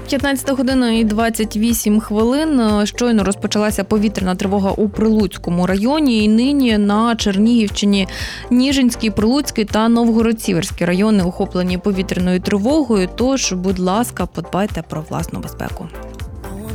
15 година і 28 хвилин. Щойно розпочалася повітряна тривога у Прилуцькому районі. І нині на Чернігівщині Ніжинський, Прилуцький та Новгород-Сіверський райони охоплені повітряною тривогою. Тож, будь ласка, подбайте про власну безпеку.